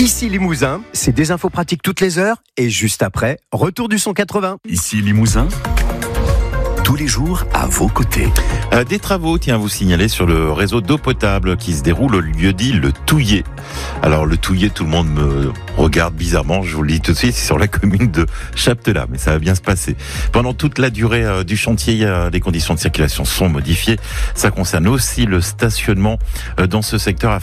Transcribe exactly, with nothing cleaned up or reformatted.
Ici Limousin, c'est des infos pratiques toutes les heures et juste après, retour du son quatre-vingts. Ici Limousin, tous les jours à vos côtés. Euh, des travaux, tiens, vous signalez sur le réseau d'eau potable qui se déroule au lieu-dit Le Touillet. Alors le Touillet, tout le monde me regarde bizarrement, je vous le dis tout de suite, c'est sur la commune de Chaptelat, mais ça va bien se passer. Pendant toute la durée euh, du chantier, euh, les conditions de circulation sont modifiées. Ça concerne aussi le stationnement euh, dans ce secteur.